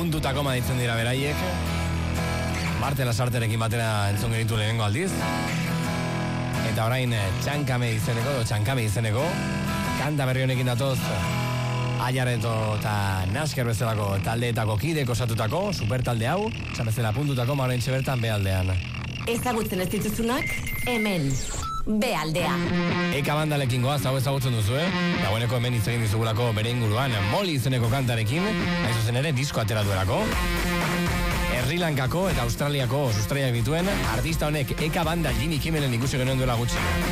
puntutako maditzen dira beraiek. Marte Lasarterekin batera entzun genitu lehenengo aldiz. Eta orain Txankame izeneko kanta berri honekin datoz Aiareto eta Nasker bezalako taldeetako kidek osatutako supertalde hau, esan bezala puntutako maurentxe bertan behaldean. Ezagutzen ez dituzunak, hemen bealdea. Eka bandalekin goaz, hau ezagutzen duzu, dagoeneko hemen hitz egin dizugulako bere inguruan Molly izeneko kantarekin, hain zuzen ere disko atera duelako. Sri Lankako eta Australiako sustraiak dituen artista honek Eka banda Jimmy Kimmelen ikusi genuen duela gutxi.